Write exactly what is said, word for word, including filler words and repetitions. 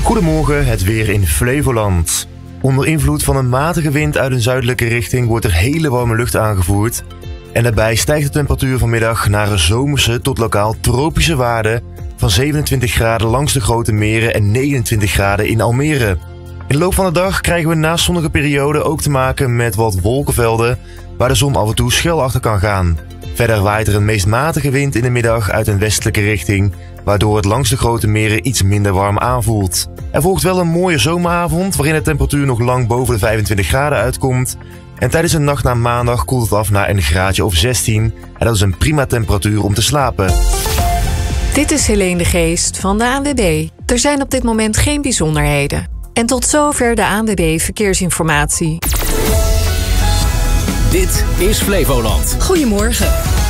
Goedemorgen, het weer in Flevoland. Onder invloed van een matige wind uit een zuidelijke richting wordt er hele warme lucht aangevoerd. En daarbij stijgt de temperatuur vanmiddag naar een zomerse tot lokaal tropische waarde van zevenentwintig graden langs de grote meren en negenentwintig graden in Almere. In de loop van de dag krijgen we naast zonnige perioden ook te maken met wat wolkenvelden waar de zon af en toe schuil achter kan gaan. Verder waait er een meest matige wind in de middag uit een westelijke richting, waardoor het langs de grote meren iets minder warm aanvoelt. Er volgt wel een mooie zomeravond waarin de temperatuur nog lang boven de vijfentwintig graden uitkomt. En tijdens de nacht naar maandag koelt het af naar een graadje of zestien. En dat is een prima temperatuur om te slapen. Dit is Helene de Geest van de A N W B. Er zijn op dit moment geen bijzonderheden. En tot zover de A N W B Verkeersinformatie. Dit is Flevoland. Goedemorgen.